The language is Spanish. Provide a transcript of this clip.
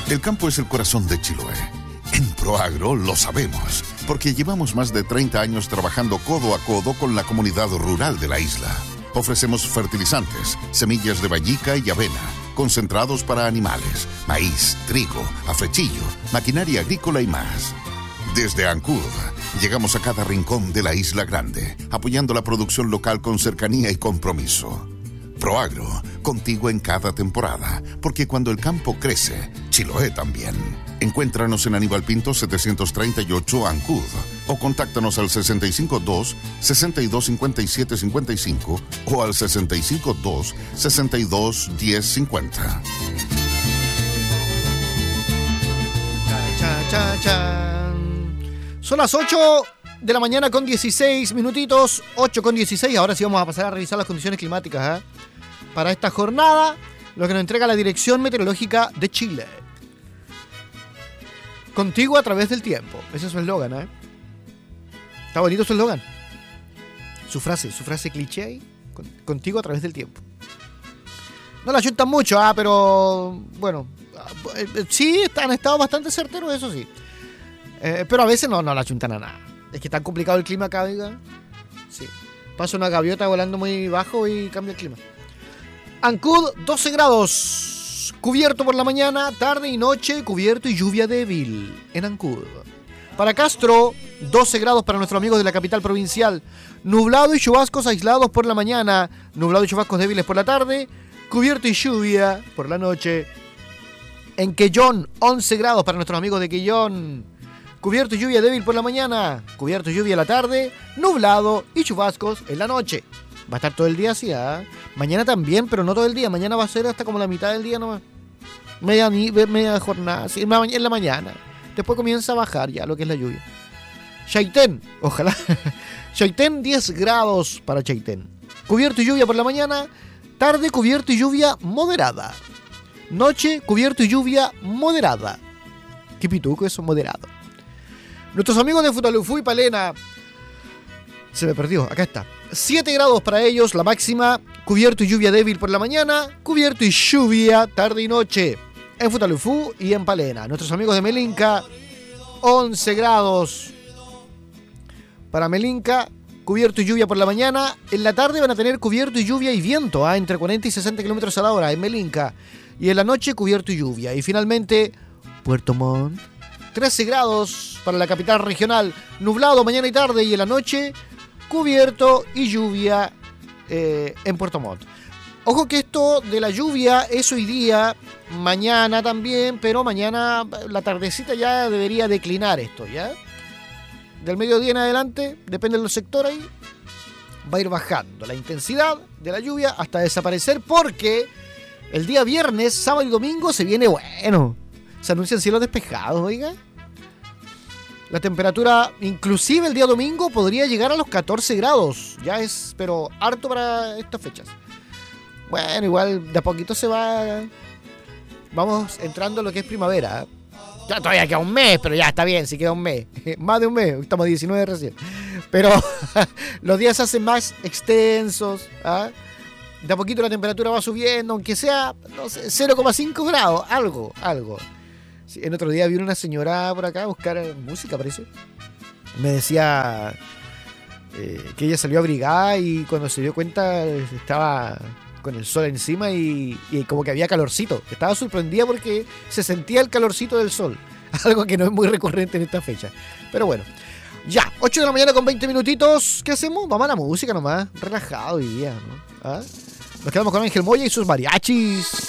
El campo es el corazón de Chiloé. En Proagro lo sabemos, porque llevamos más de 30 años trabajando codo a codo con la comunidad rural de la isla. Ofrecemos fertilizantes, semillas de vallica y avena, concentrados para animales, maíz, trigo, afrechillo, maquinaria agrícola y más. Desde Ancud, llegamos a cada rincón de la Isla Grande, apoyando la producción local con cercanía y compromiso. Proagro, contigo en cada temporada, porque cuando el campo crece, Chiloé también. Encuéntranos en Aníbal Pinto 738 Ancud o contáctanos al 652-625755 o al 652-621050. Son las 8 de la mañana con 16 minutitos, 8 con 16. Ahora sí vamos a pasar a revisar las condiciones climáticas para esta jornada, lo que nos entrega la Dirección Meteorológica de Chile. Contigo a través del tiempo. Ese es su eslogan, Está bonito su eslogan. Su frase cliché ahí. Contigo a través del tiempo. No la ayuntan mucho, pero bueno. Sí, han estado bastante certeros, eso sí. Pero a veces no la ayuntan a nada. Es que es tan complicado el clima acá, oiga. Sí. Pasa una gaviota volando muy bajo y cambia el clima. Ancud, 12 grados. Cubierto por la mañana, tarde y noche, cubierto y lluvia débil en Ancud. Para Castro, 12 grados para nuestros amigos de la capital provincial. Nublado y chubascos aislados por la mañana, nublado y chubascos débiles por la tarde, cubierto y lluvia por la noche. En Quellón, 11 grados para nuestros amigos de Quellón. Cubierto y lluvia débil por la mañana, cubierto y lluvia en la tarde, nublado y chubascos en la noche. Va a estar todo el día así, Mañana también, pero no todo el día. Mañana va a ser hasta como la mitad del día nomás. Media jornada, sí, en la mañana. Después comienza a bajar ya lo que es la lluvia. Chaitén, ojalá. Chaitén, 10 grados para Chaitén. Cubierto y lluvia por la mañana, tarde cubierto y lluvia moderada. Noche, cubierto y lluvia moderada. Qué pituco eso, moderado. Nuestros amigos de Futalufú y Palena. Se me perdió, acá está. 7 grados para ellos, la máxima. Cubierto y lluvia débil por la mañana. Cubierto y lluvia tarde y noche. En Futalufú y en Palena. Nuestros amigos de Melinca, 11 grados para Melinca. Cubierto y lluvia por la mañana. En la tarde van a tener cubierto y lluvia y viento, entre 40 y 60 kilómetros a la hora en Melinca. Y en la noche cubierto y lluvia. Y finalmente, Puerto Montt, 13 grados para la capital regional. Nublado mañana y tarde, y en la noche cubierto y lluvia en Puerto Montt. Ojo que esto de la lluvia es hoy día, mañana también, pero mañana la tardecita ya debería declinar esto, ¿ya? Del mediodía en adelante, depende de los sectores ahí, va a ir bajando la intensidad de la lluvia hasta desaparecer, porque el día viernes, sábado y domingo se viene bueno. Se anuncian cielos despejados, oiga. La temperatura, inclusive el día domingo, podría llegar a los 14 grados. Ya es, pero harto para estas fechas. Bueno, igual de a poquito se va. Vamos entrando a lo que es primavera. Ya todavía queda un mes, pero ya está bien, si queda un mes. Más de un mes, estamos a 19 recién. Pero los días se hacen más extensos. De a poquito la temperatura va subiendo, aunque sea, no sé, 0,5 grados, algo. Sí, el otro día vi una señora por acá a buscar música, parece. Me decía que ella salió abrigada y cuando se dio cuenta estaba con el sol encima y como que había calorcito. Estaba sorprendida porque se sentía el calorcito del sol. Algo que no es muy recurrente en esta fecha. Pero bueno, ya, 8 de la mañana con 20 minutitos. ¿Qué hacemos? Vamos a la música nomás. Relajado hoy día, ¿no? Nos quedamos con Ángel Moya y sus mariachis.